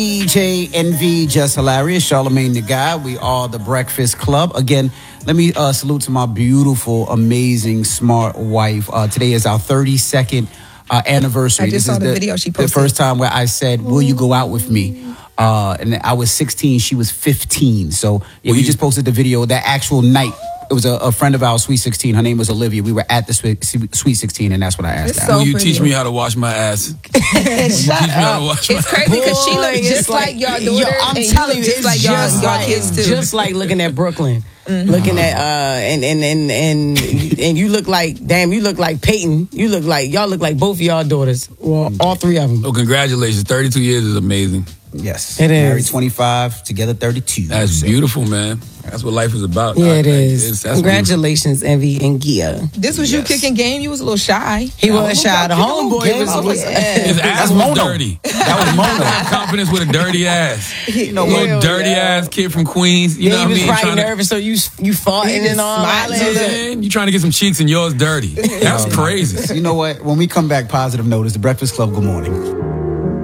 DJ Envy, Just Hilarious, Charlamagne the Guy. We are the Breakfast Club. Again, let me salute to my beautiful, amazing, smart wife. Today is our 32nd anniversary. I just saw the video she posted. The first time where I said, will you go out with me? And I was 16, she was 15. So yeah, we just posted the video that actual night. It was a friend of ours, Sweet 16. Her name was Olivia. We were at the Sweet 16, and that's what I asked her. So will you teach me how to wash my ass? It's crazy because she looks just like your daughter. I'm telling you, it's like just your kids too. Just like looking at Brooklyn. Looking at and you look like, damn, you look like Peyton. Y'all look like both of y'all daughters. Well, all three of them. Oh, congratulations. 32 years is amazing. Yes. It is. Married 25, together 32. That's beautiful, man. That's what life is about. Yeah, it is. That's congratulations, Envy and Gia. This was you kicking game? You was a little shy. He was shy. The homeboy was his ass was dirty. That was Mono. Confidence with a dirty ass. You know what? Little dirty ass kid from Queens. You know what I mean? He was probably nervous, so you farting and all. You trying to get some cheeks and yours dirty. That's crazy. You know what? When we come back, positive note is the Breakfast Club. Good morning.